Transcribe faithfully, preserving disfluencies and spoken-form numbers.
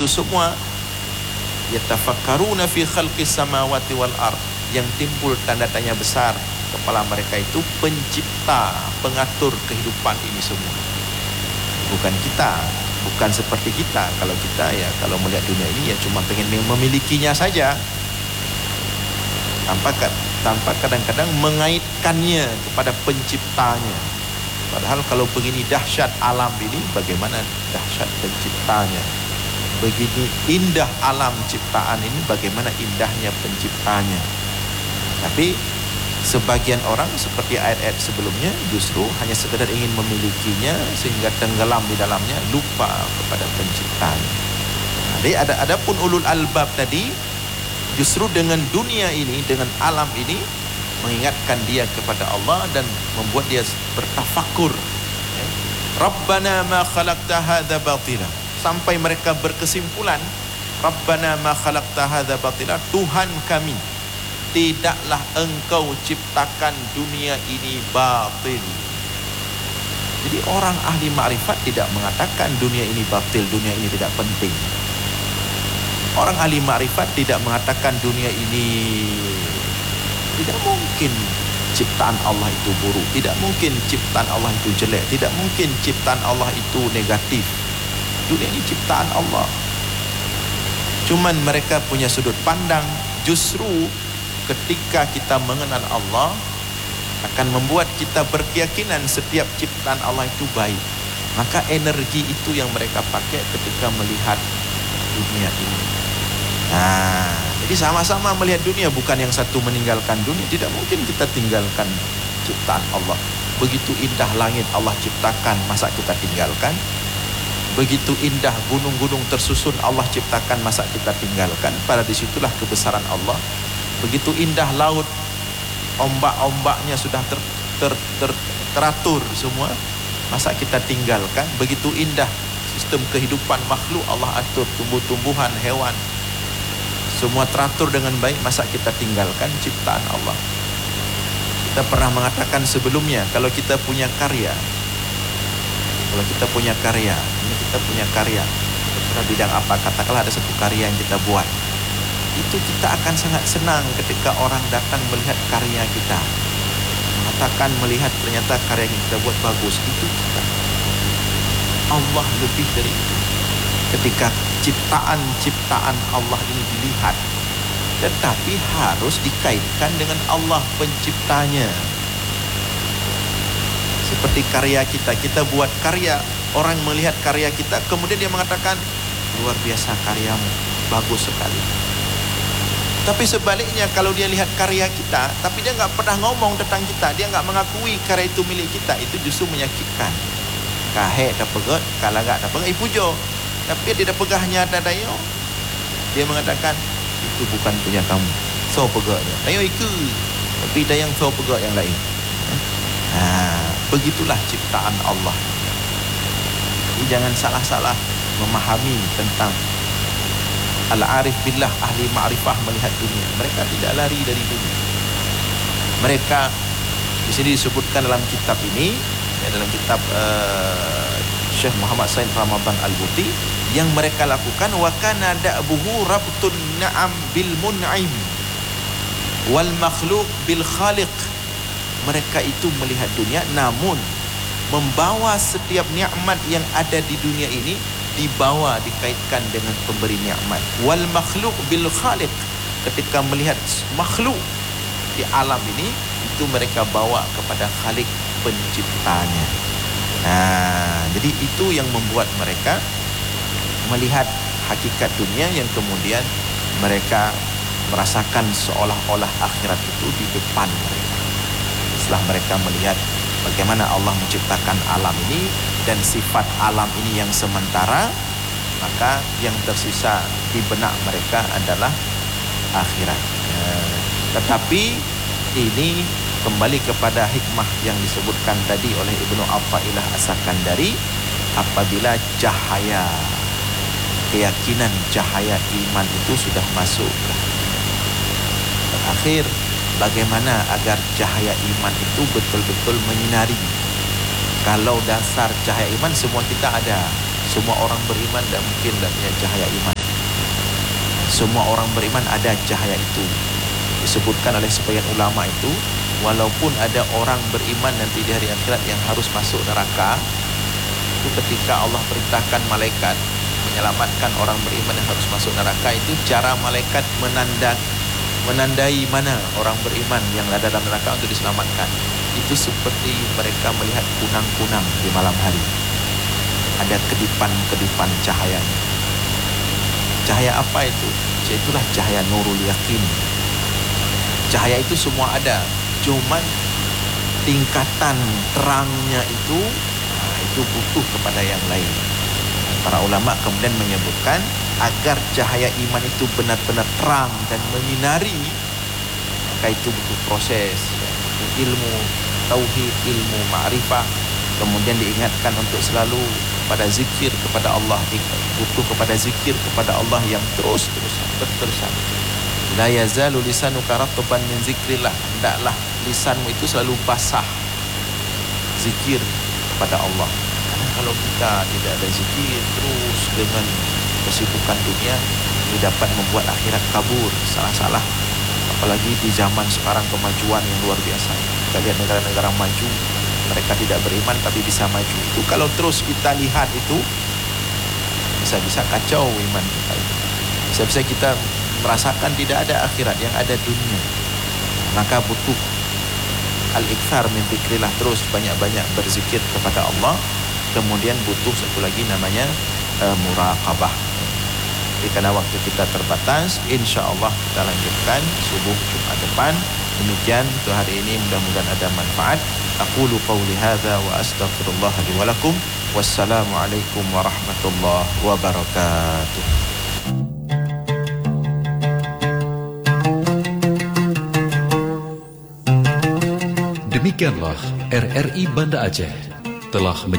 itu semua yatafakkaruna fi khalqis samawati wal ard, yang timbul tanda tanya besar kepala mereka itu pencipta, pengatur kehidupan ini semua. Bukan kita, bukan seperti kita. Kalau kita ya kalau melihat dunia ini ya cuma pengen memilikinya saja, tanpa tanpa kadang-kadang mengaitkannya kepada penciptanya. Padahal kalau begini dahsyat alam ini, bagaimana dahsyat penciptanya? Begini indah alam ciptaan ini, bagaimana indahnya penciptanya? Tapi sebagian orang seperti ayat-ayat sebelumnya justru hanya sekedar ingin memilikinya sehingga tenggelam di dalamnya, lupa kepada penciptanya. Jadi ada adapun ulul albab tadi justru dengan dunia ini, dengan alam ini mengingatkan dia kepada Allah dan membuat dia bertafakur. Ya. Rabbana ma khalaqta hadza batila. Sampai mereka berkesimpulan, Rabbana ma khalaqta hadza batila, Tuhan kami, tidaklah engkau ciptakan dunia ini batil. Jadi orang ahli ma'rifat tidak mengatakan dunia ini batil, dunia ini tidak penting. Orang ahli ma'rifat tidak mengatakan dunia ini tidak mungkin ciptaan Allah itu buruk, tidak mungkin ciptaan Allah itu jelek, tidak mungkin ciptaan Allah itu negatif. Dunia ini ciptaan Allah. Cuman mereka punya sudut pandang, justru ketika kita mengenal Allah akan membuat kita berkeyakinan setiap ciptaan Allah itu baik. Maka energi itu yang mereka pakai ketika melihat dunia ini. Nah, jadi sama-sama melihat dunia, bukan yang satu meninggalkan dunia. Tidak mungkin kita tinggalkan ciptaan Allah. Begitu indah langit Allah ciptakan, masa kita tinggalkan? Begitu indah gunung-gunung tersusun Allah ciptakan, masa kita tinggalkan? Pada disitulah kebesaran Allah. Begitu indah laut, ombak-ombaknya sudah ter, ter, ter, teratur semua, masa kita tinggalkan? Begitu indah sistem kehidupan makhluk Allah atur, tumbuh-tumbuhan, hewan, semua teratur dengan baik, masa kita tinggalkan ciptaan Allah? Kita pernah mengatakan sebelumnya, kalau kita punya karya, kalau kita punya karya, ini kita punya karya, kita bidang apa, katakanlah ada satu karya yang kita buat, itu kita akan sangat senang ketika orang datang melihat karya kita, mengatakan melihat ternyata karya yang kita buat bagus. Itu kita, Allah lebih dari itu. Ketika ciptaan-ciptaan Allah ini dilihat, tetapi harus dikaitkan dengan Allah penciptanya. Seperti karya kita, kita buat karya, orang melihat karya kita, kemudian dia mengatakan, luar biasa karyamu, bagus sekali. Tapi sebaliknya, kalau dia lihat karya kita, tapi dia nggak pernah ngomong tentang kita, dia nggak mengakui karya itu milik kita, itu justru menyakitkan. Kahek dah pegot, kalau nggak dah pegot, ipujo. Tapi dia dah pegahnya ada dayo. Dia mengatakan, itu bukan punya kamu, so pegaknya. Dayo itu, tapi dayang so pegak yang lain. Nah, begitulah ciptaan Allah. Jadi jangan salah-salah memahami tentang al-arif billah, ahli ma'rifah melihat dunia. Mereka tidak lari dari dunia. Mereka di sini disebutkan dalam kitab ini, ya, dalam kitab uh, Syekh Muhammad Said Ramadan Al-Buti, yang mereka lakukan wa kana da'buhu rabtun na'am bil mun'im wal makhluq bil khaliq. Mereka itu melihat dunia, namun membawa setiap nikmat yang ada di dunia ini, dibawa dikaitkan dengan pemberi nikmat. Wal makhluk bil khaliq, ketika melihat makhluk di alam ini, itu mereka bawa kepada khalik penciptanya. Nah, jadi itu yang membuat mereka melihat hakikat dunia yang kemudian mereka merasakan seolah-olah akhirat itu di depan mereka. Setelah mereka melihat bagaimana Allah menciptakan alam ini dan sifat alam ini yang sementara, maka yang tersisa di benak mereka adalah akhirat. Eh, tetapi ini kembali kepada hikmah yang disebutkan tadi oleh Ibnu Athaillah As-Sakandari, apabila cahaya keyakinan, cahaya iman itu sudah masuk. Terakhir, bagaimana agar cahaya iman itu betul-betul menyinari? Kalau dasar cahaya iman semua kita ada, semua orang beriman dan mungkin punya cahaya iman. Semua orang beriman ada cahaya itu. Disebutkan oleh sebagian ulama itu, walaupun ada orang beriman nanti di hari akhirat yang harus masuk neraka, itu ketika Allah perintahkan malaikat menyelamatkan orang beriman yang harus masuk neraka, itu cara malaikat menandak, menandai mana orang beriman yang ada dalam neraka untuk diselamatkan. Itu seperti mereka melihat kunang-kunang di malam hari. Ada kedipan-kedipan cahayanya. Cahaya apa itu? Itulah cahaya nurul yakin. Cahaya itu semua ada, cuman tingkatan terangnya itu, nah, itu butuh kepada yang lain. Para ulama kemudian menyebutkan agar cahaya iman itu benar-benar terang dan menyinari, maka itu butuh proses, ya, butuh ilmu tauhid, ilmu ma'rifah. Kemudian diingatkan untuk selalu pada zikir kepada Allah, butuh kepada zikir kepada Allah yang terus-terusan, berterusan. La yazalu lisanuka ratban min zikrillah. Hendaklah lisanmu itu selalu basah zikir kepada Allah. Karena kalau kita tidak ada zikir terus dengan kesibukan dunia, ini dapat membuat akhirat kabur, salah-salah. Apalagi di zaman sekarang kemajuan yang luar biasa. Kita lihat negara-negara maju, mereka tidak beriman tapi bisa maju. Itu kalau terus kita lihat itu, bisa-bisa kacau iman kita itu. Bisa-bisa kita merasakan tidak ada akhirat, yang ada dunia. Maka butuh al-ikthar min dzikrillah, terus banyak-banyak berzikir kepada Allah. Kemudian butuh satu lagi namanya uh, muraqabah. Jadi karena waktu kita terbatas, insya-Allah kita lanjutkan subuh Jumat depan. Demikian untuk hari ini, mudah-mudahan ada manfaat. Aqulu qawli hadza wa astaghfirullah li wa lakum. Wassalamualaikum warahmatullahi wabarakatuh. Demikianlah R R I Banda Aceh telah